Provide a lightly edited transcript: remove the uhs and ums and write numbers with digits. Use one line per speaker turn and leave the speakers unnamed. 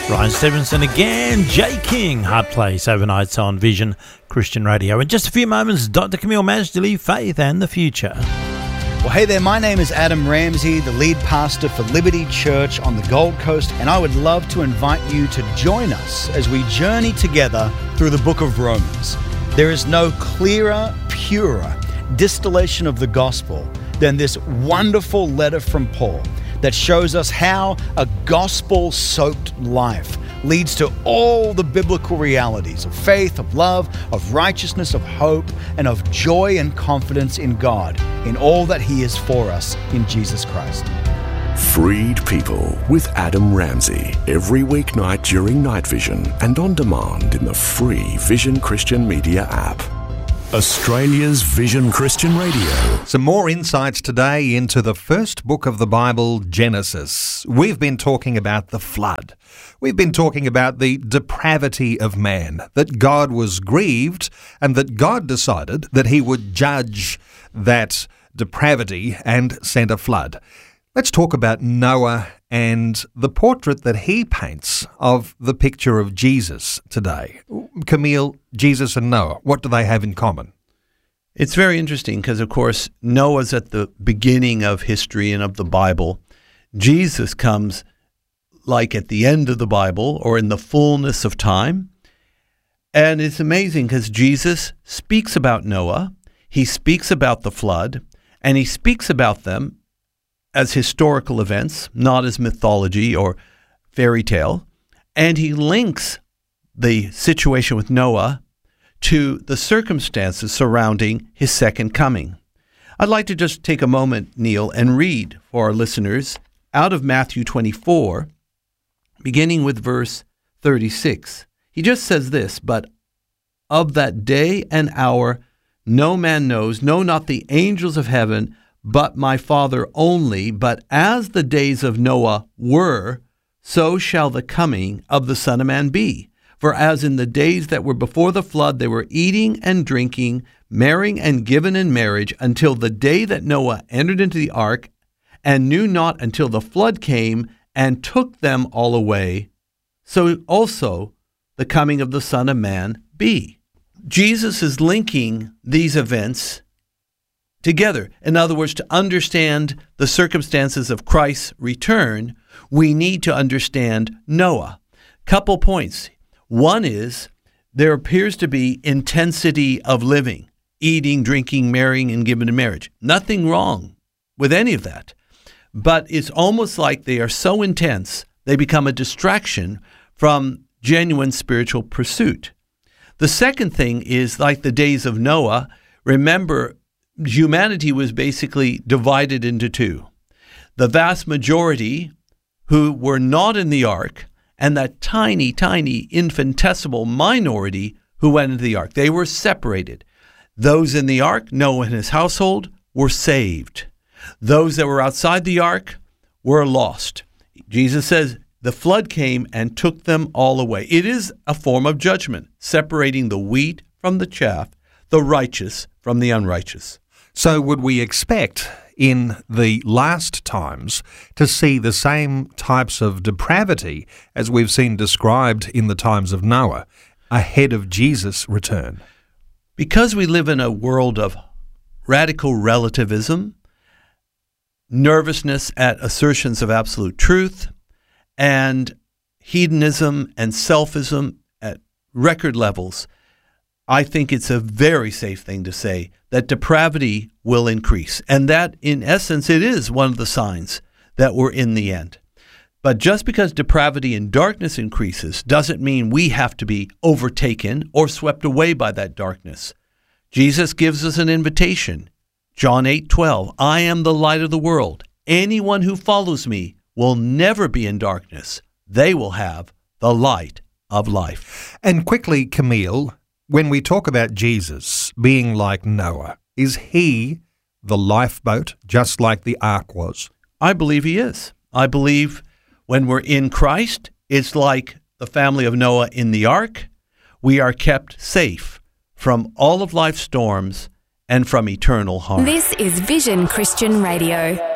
Ryan Stevenson again, Jay King, Hard Place, overnights on Vision Christian Radio. In just a few moments, Dr. Camille Majdali, Faith and the Future.
Well, hey there, my name is Adam Ramsey, the lead pastor for Liberty Church on the Gold Coast, and I would love to invite you to join us as we journey together through the book of Romans. There is no clearer, purer distillation of the gospel than this wonderful letter from Paul that shows us how a gospel-soaked life leads to all the biblical realities of faith, of love, of righteousness, of hope, and of joy and confidence in God, in all that He is for us in Jesus Christ.
Freed People with Adam Ramsey, every weeknight during Night Vision and on demand in the free Vision Christian Media app. Australia's Vision Christian Radio.
Some more insights today into the first book of the Bible, Genesis. We've been talking about the flood. We've been talking about the depravity of man, that God was grieved and that God decided that He would judge that depravity and send a flood. Let's talk about Noah and the portrait that he paints of the picture of Jesus today. Camille, Jesus and Noah, what do they have in common?
It's very interesting because, of course, Noah's at the beginning of history and of the Bible. Jesus comes like at the end of the Bible or in the fullness of time. And it's amazing because Jesus speaks about Noah, he speaks about the flood, and he speaks about them as historical events, not as mythology or fairy tale. And he links the situation with Noah to the circumstances surrounding his second coming. I'd like to just take a moment, Neil, and read for our listeners out of Matthew 24, beginning with verse 36. He just says this, "But of that day and hour no man knows, no, not the angels of heaven, but my Father only. But as the days of Noah were, so shall the coming of the Son of Man be. For as in the days that were before the flood, they were eating and drinking, marrying and given in marriage, until the day that Noah entered into the ark, and knew not until the flood came and took them all away, so also the coming of the Son of Man be." Jesus is linking these events together. In other words, to understand the circumstances of Christ's return, we need to understand Noah. Couple points. One is there appears to be intensity of living, eating, drinking, marrying, and given in marriage. Nothing wrong with any of that. But it's almost like they are so intense, they become a distraction from genuine spiritual pursuit. The second thing is, like the days of Noah, remember, humanity was basically divided into two. The vast majority who were not in the ark, and that tiny, tiny, infinitesimal minority who went into the ark. They were separated. Those in the ark, Noah and his household, were saved. Those that were outside the ark were lost. Jesus says the flood came and took them all away. It is a form of judgment, separating the wheat from the chaff, the righteous from the unrighteous.
So would we expect in the last times to see the same types of depravity as we've seen described in the times of Noah ahead of Jesus' return?
Because we live in a world of radical relativism, nervousness at assertions of absolute truth, and hedonism and selfism at record levels, I think it's a very safe thing to say that depravity will increase. And that, in essence, it is one of the signs that we're in the end. But just because depravity and darkness increases doesn't mean we have to be overtaken or swept away by that darkness. Jesus gives us an invitation. John 8:12, "I am the light of the world. Anyone who follows me will never be in darkness. They will have the light of life."
And quickly, Camille, when we talk about Jesus being like Noah, is he the lifeboat just like the ark was?
I believe he is. I believe when we're in Christ, it's like the family of Noah in the ark. We are kept safe from all of life's storms and from eternal harm.
This is Vision Christian Radio.